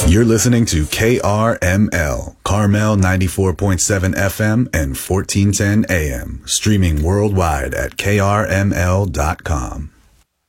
You're listening to KRML, Carmel 94.7 FM and 1410 AM, streaming worldwide at krml.com.